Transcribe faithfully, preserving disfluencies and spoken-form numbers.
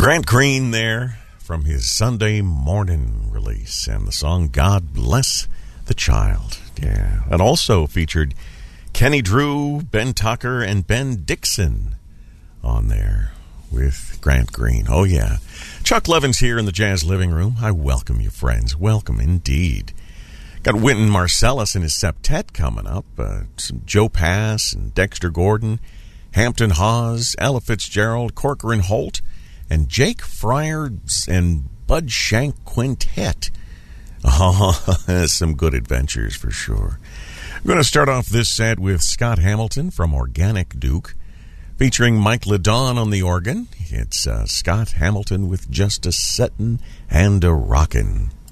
Grant Green there from his Sunday morning release, and the song God Bless the Child. Yeah. And also featured Kenny Drew, Ben Tucker, and Ben Dixon on there with Grant Green. Oh, yeah. Chuck Levin's here in the Jazz Living Room. I welcome you, friends. Welcome indeed. Got Wynton Marsalis and his septet coming up. Uh, some Joe Pass and Dexter Gordon, Hampton Hawes, Ella Fitzgerald, Corcoran Holt, and Jake Fryer and Bud Shank Quintet. Oh, some good adventures for sure. I'm going to start off this set with Scott Hamilton from Organic Duke, featuring Mike LeDon on the organ. It's uh, Scott Hamilton with Just a Settin' and a Rockin'.